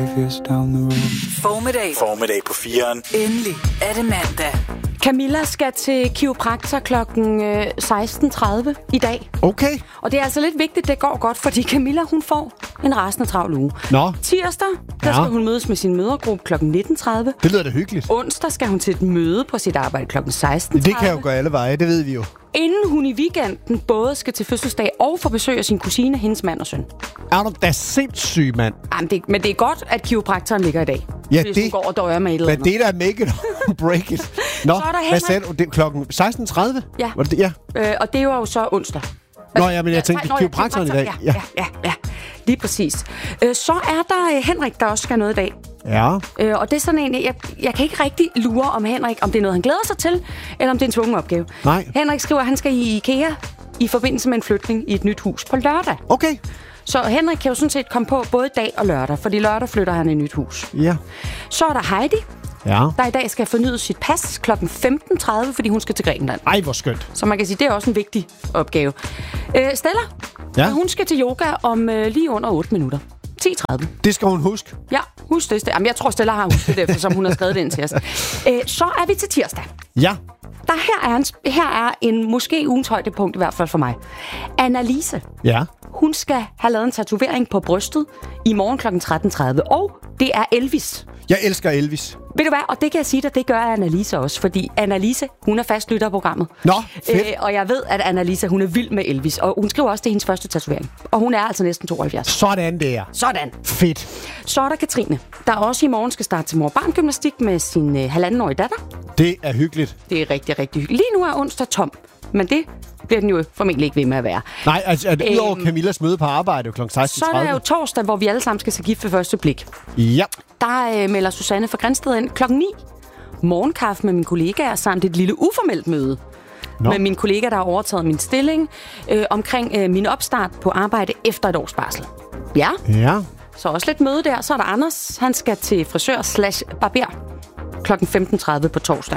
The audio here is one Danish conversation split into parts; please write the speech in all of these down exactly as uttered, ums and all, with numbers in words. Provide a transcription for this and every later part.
five years down the road. Formiddag. Formiddag på firen. Endelig er det mandag. Camilla skal til kiropraktor klokken seksten tredive i dag. Okay. Og det er altså lidt vigtigt, det går godt, fordi Camilla, hun får en rasende travl uge. Nå. Tirsdag, der Ja. skal hun mødes med sin mødergruppe klokken nitten tredive. Det lyder da hyggeligt. Onsdag skal hun til et møde på sit arbejde klokken seksten tredive. Det kan jo gå alle veje, det ved vi jo. Inden hun i weekenden både skal til fødselsdag og få besøg af sin kusine, hendes mand og søn. Er du da sindssyg, mand? Jamen, det, men det er godt, at kiropraktoren ligger i dag. Ja, hvis det- hun går og døjer med et eller Men andet. det der er make it or break it. Nå, Så er der hvad Henrik. sagde du? Det er klokken seksten tredive? Ja. Var det det? Ja. Øh, og det er jo så onsdag. Nå, ja, men jeg tænkte, nej, nå, ja, kiropraktoren i dag. Ja, ja, ja, ja. Lige præcis. Øh, så er der øh, Henrik, der også skal noget i dag. Ja. Øh, og det er sådan en, jeg, jeg kan ikke rigtig lure om Henrik, om det er noget, han glæder sig til, eller om det er en tvungen opgave. Nej. Henrik skriver, at han skal i IKEA i forbindelse med en flytning i et nyt hus på lørdag. Okay. Så Henrik kan jo sådan set komme på både dag og lørdag, fordi lørdag flytter han i et nyt hus. Ja. Så er der Heidi, Ja. der i dag skal fornyde sit pas klokken femten tredive, fordi hun skal til Grækenland. Ej, hvor skønt. Så man kan sige, det er også en vigtig opgave. Øh, Stella, Ja. hun skal til yoga om øh, lige under otte minutter. ti tredive. Det skal hun huske. Ja, husk det. Jamen, jeg tror, Stella har husket det, eftersom hun har skrevet det ind til os. Øh, så er vi til tirsdag. Ja. Der her er, en, her er en måske ugens højdepunkt, i hvert fald for mig. Annalise, Ja. hun skal have lavet en tatovering på brystet i morgen klokken tretten tredive. Og det er Elvis. Jeg elsker Elvis. Ved du hvad? Og det kan jeg sige dig, det gør Annalise også. Fordi Annalise, hun er fast lytter af programmet. Nå, fedt. Øh, og jeg ved, at Annalise, hun er vild med Elvis. Og hun skriver også, det er hendes første tatovering. Og hun er altså næsten tooghalvfjerds. Sådan der. Sådan. Fedt. Så er der Katrine, der også i morgen skal starte til mor-barn-gymnastik med sin øh, halvandenårige datter. Det er hyggeligt. Det er rigtig, rigtig hyggeligt. Lige nu er onsdag tom, men det bliver den jo formentlig ikke ved med at være. Nej, altså, er det Øhm, udover Camillas møde på arbejde klokken seksten Så er tredive? der jo torsdag, hvor vi alle sammen skal se gift ved første blik. Ja. Der øh, melder Susanne fra Grænsted ind klokken ni. Morgenkaffe med mine kollegaer samt et lille uformelt møde. Nå. Med min kollega, der har overtaget min stilling øh, omkring øh, min opstart på arbejde efter et års barsel. Ja, Ja. så også lidt møde der. Så er der Anders. Han skal til frisør slash barber klokken femten tredive på torsdag.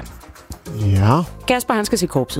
Ja. Kasper, han skal se korpset.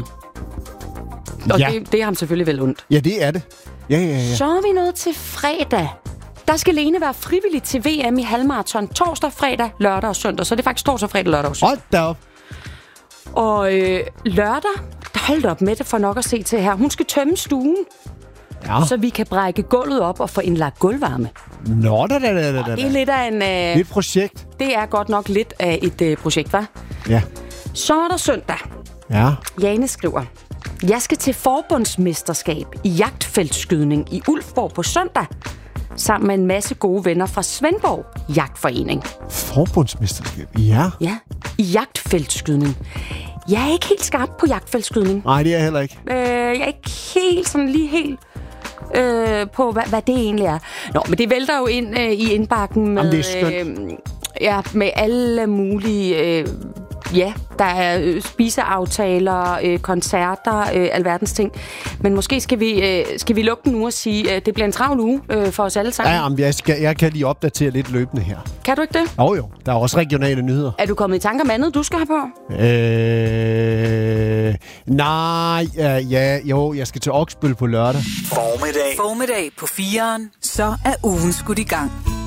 Og Ja. det, det er ham selvfølgelig vel ondt. Ja, det er det. Ja, ja, ja. Så er vi nået til fredag. Der skal Lene være frivillig til V M i halvmarathon torsdag, fredag, lørdag og søndag. Så det er faktisk torsdag, fredag, lørdag og søndag. Hold da op. Og øh, lørdag, der holdt op med det for nok at se til her. Hun skal tømme stuen, Ja. så vi kan brække gulvet op og få indlagt gulvvarme. Nå, da, da, da, da, da. Det er lidt af en... Det er Øh, et projekt. det er godt nok lidt af et øh, projekt, hva'? Ja. Så er der søndag. Ja. Jane skriver, jeg skal til forbundsmesterskab i jagtfeltskydning i Ulfborg på søndag, sammen med en masse gode venner fra Svendborg Jagtforening. Forbundsmesterskab. Ja. Ja, i jagtfeltskydning. Jeg er ikke helt skarp på jagtfeltskydning. Nej, det er jeg heller ikke. Øh, jeg er ikke helt sådan lige helt øh, på, hvad, hvad det egentlig er. Nå, men det vælter jo ind øh, i indbakken med, Jamen, det er skønt. øh, ja, med alle mulige... Øh, ja, der er øh, spiseaftaler, øh, koncerter, øh, alverdens ting. Men måske skal vi, øh, skal vi lukke den nu og sige, at det bliver en travl uge øh, for os alle sammen. Ja, jamen, jeg, skal, jeg kan lige opdatere lidt løbende her. Kan du ikke det? Jo, jo. Der er også regionale nyheder. Er du kommet i tanke om andet, du skal have på? Øh... Nej, ja, ja, jo, jeg skal til Oksbøl på lørdag. Formiddag. Formiddag på firen. Så er ugen skudt i gang.